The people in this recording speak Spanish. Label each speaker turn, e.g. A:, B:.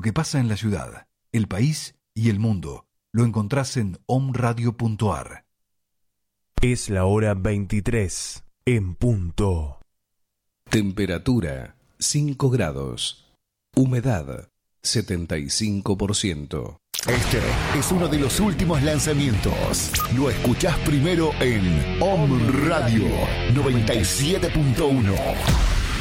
A: que pasa en la ciudad, el país y el mundo lo encontrás en omradio.ar.
B: Es la hora 23 en punto.
C: Temperatura 5 grados. Humedad 75%.
D: Este es uno de los últimos lanzamientos. Lo escuchás primero en Om Radio 97.1.